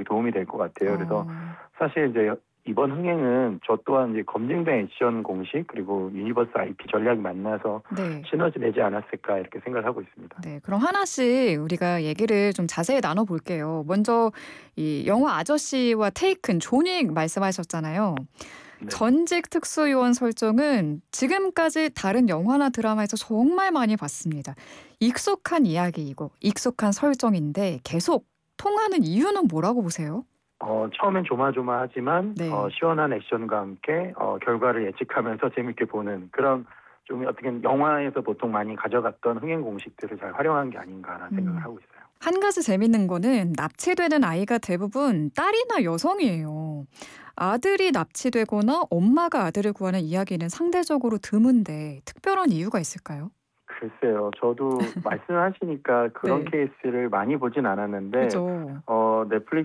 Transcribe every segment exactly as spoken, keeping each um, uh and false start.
도움이 될 것 같아요. 그래서 어. 사실 이제 이번 흥행은 저 또한 이제 검증된 액션 공식 그리고 유니버스 아이피 전략이 만나서 네. 시너지 내지 않았을까 이렇게 생각을 하고 있습니다. 네. 그럼 하나씩 우리가 얘기를 좀 자세히 나눠 볼게요. 먼저 이 영화 아저씨와 테이큰, 존윅 말씀하셨잖아요. 네. 전직 특수요원 설정은 지금까지 다른 영화나 드라마에서 정말 많이 봤습니다. 익숙한 이야기이고 익숙한 설정인데 계속 통하는 이유는 뭐라고 보세요? 어 처음엔 조마조마하지만 어 네. 시원한 액션과 함께 어 결과를 예측하면서 재밌게 보는 그런 좀 어떻게 보면 영화에서 보통 많이 가져갔던 흥행 공식들을 잘 활용한 게 아닌가라는 생각을 음. 하고 있어요. 한 가지 재밌는 거는 납치되는 아이가 대부분 딸이나 여성이에요. 아들이 납치되거나 엄마가 아들을 구하는 이야기는 상대적으로 드문데 특별한 이유가 있을까요? 글쎄요. 저도 말씀하시니까 그런 네. 케이스를 많이 보진 않았는데 그죠. 어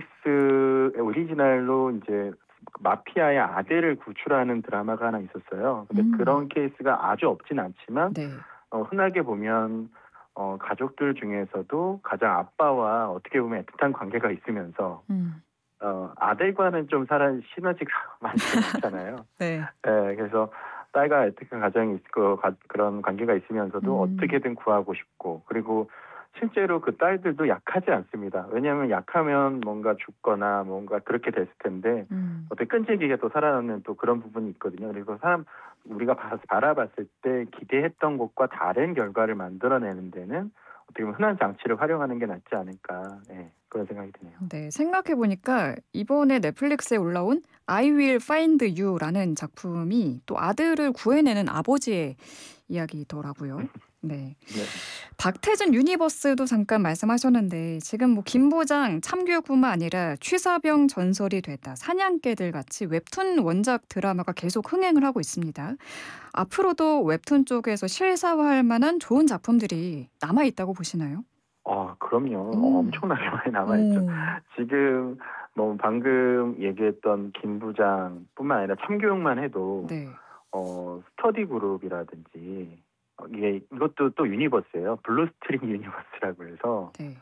넷플릭스의 오리지널로 이제 마피아의 아들을 구출하는 드라마가 하나 있었어요. 근데 음. 그런 케이스가 아주 없진 않지만 네. 어 흔하게 보면 어 가족들 중에서도 가장 아빠와 어떻게 보면 애틋한 관계가 있으면서 음. 어 아들과는 좀 사람 시너지가 많지는 않잖아요. 네. 예. 그래서 딸과 애틋한 가정이 있고 가 그런 관계가 있으면서도 음. 어떻게든 구하고 싶고 그리고 실제로 그 딸들도 약하지 않습니다. 왜냐하면 약하면 뭔가 죽거나 뭔가 그렇게 됐을 텐데 음. 어떻게 끈질기게 또 살아남는 또 그런 부분이 있거든요. 그리고 사람 우리가 봐 바라봤을 때 기대했던 것과 다른 결과를 만들어내는 데는 어떻게 보면 흔한 장치를 활용하는 게 낫지 않을까. 예. 그런 생각이 드네요. 네. 생각해 보니까 이번에 넷플릭스에 올라온 I Will Find You라는 작품이 또 아들을 구해내는 아버지의 이야기더라고요. 네. 네. 박태준 유니버스도 잠깐 말씀하셨는데 지금 뭐 김부장 참교육뿐만 아니라 취사병 전설이 됐다, 사냥개들 같이 웹툰 원작 드라마가 계속 흥행을 하고 있습니다. 앞으로도 웹툰 쪽에서 실사화할 만한 좋은 작품들이 남아 있다고 보시나요? 아 그럼요. 어 음. 엄청나게 많이 남아 있죠. 오. 지금 뭐 방금 얘기했던 김 부장뿐만 아니라 참교육만 해도 네. 어 스터디 그룹이라든지 어 이게 이것도 또 유니버스예요. 블루스트림 유니버스라고 해서 네.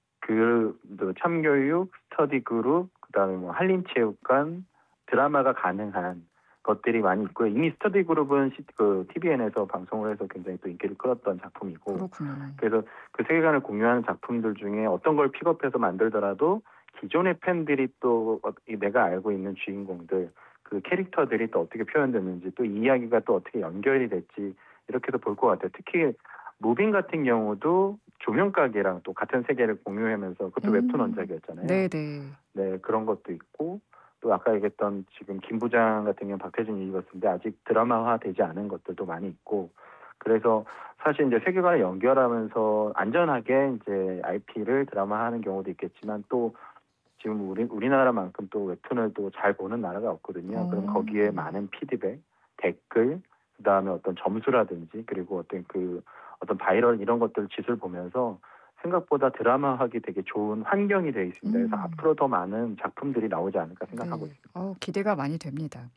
그 또 참교육, 스터디 그룹, 그다음에 뭐 한림체육관, 드라마가 가능한 것들이 많이 있고요. 이미 스터디 그룹은 시 그 티비엔에서 방송을 해서 굉장히 또 인기를 끌었던 작품이고 그렇군요. 그래서 그 세계관을 공유하는 작품들 중에 어떤 걸 픽업해서 만들더라도 기존의 팬들이 또 어 이 내가 알고 있는 주인공들 그 캐릭터들이 또 어떻게 표현됐는지 또 이야기가 또 어떻게 연결이 될지 이렇게도 볼 것 같아요. 특히 무빙 같은 경우도 조명가게랑 또 같은 세계를 공유하면서 그것도 웹툰 음. 원작이었잖아요. 네네. 네, 그런 것도 있고 또 아까 얘기했던 지금 김 부장 같은 경우는 박태준 유니버스인데 아직 드라마화되지 않은 것들도 많이 있고 그래서 사실 이제 세계관을 연결하면서 안전하게 이제 아이피를 드라마화하는 경우도 있겠지만 또 지금 우리 우리나라만큼 또 웹툰을 또 잘 보는 나라가 없거든요. 그럼 거기에 어. 많은 피드백, 댓글, 그다음에 어떤 점수라든지 그리고 어떤 그 어떤 바이럴 이런 것들 짓을 보면서 생각보다 드라마화하기 되게 좋은 환경이 되어 있습니다. 그래서 음. 앞으로 더 많은 작품들이 나오지 않을까 생각하고 네. 있습니다. 어우 기대가 많이 됩니다.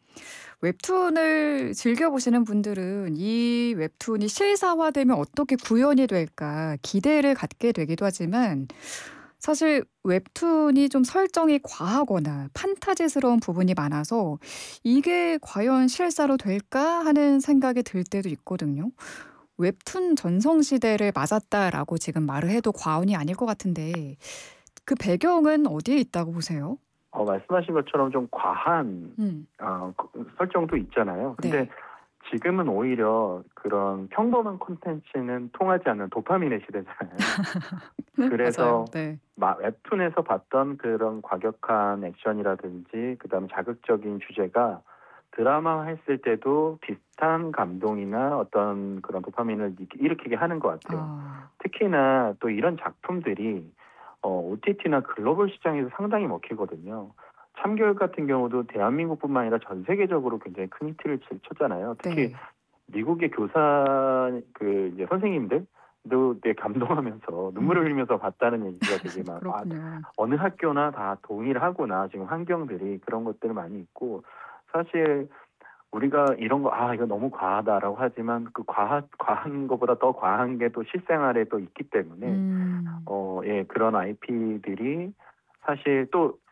웹툰을 즐겨 보시는 분들은 이 웹툰이 실사화되면 어떻게 구현이 될까 기대를 갖게 되기도 하지만 사실 웹툰이 좀 설정이 과하거나 판타지스러운 부분이 많아서 '이게 과연 실사로 될까?' 하는 생각이 들 때도 있거든요. 웹툰 전성시대를 맞았다라고 지금 말을 해도 과언이 아닐 것 같은데 그 배경은 어디에 있다고 보세요? 어 말씀하신 것처럼 좀 과한 음. 어 그 설정도 있잖아요. 근데 네. 지금은 오히려 그런 평범한 콘텐츠는 통하지 않는 도파민의 시대잖아요. 맞아요. 그래서 네. 마 웹툰에서 봤던 그런 과격한 액션이라든지 그다음에 자극적인 주제가 드라마화했을 때도 비슷한 감동이나 어떤 그런 도파민을 일 일으키게 하는 것 같아요. 아. 특히나 또 이런 작품들이 어 오티티나 글로벌 시장에서 상당히 먹히거든요. 참교육 같은 경우도 대한민국뿐만 아니라 전 세계적으로 굉장히 큰 히트를 칠 쳤잖아요. 특히 네. 미국의 교사 그 이제 선생님들도 되게 감동하면서 눈물을 음. 흘리면서 봤다는 얘기가 되게 막 아 그렇군요. 어느 학교나 다 동일하구나. 지금 환경들이 그런 것들 많이 있고 사실 우리가 이런 거 '아 이거 너무 과하다.'라고 하지만 그 과하 과한 거보다 더 과한 게 또 실생활에 또 있기 때문에 음. 어 예 그런 아이피들이 사실 또